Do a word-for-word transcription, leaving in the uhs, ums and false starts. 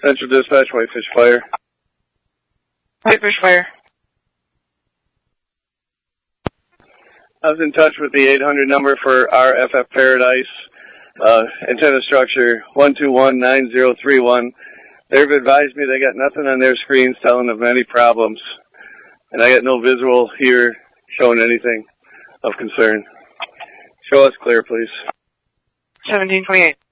Central Dispatch, Whitefish Fire. Whitefish Fire. I was in touch with the eight hundred number for R F F Paradise, uh, antenna structure one two one nine zero three one. They've advised me they got nothing on their screens telling of any problems, and I got no visual here showing anything of concern. Show us clear, please. seventeen twenty-eight.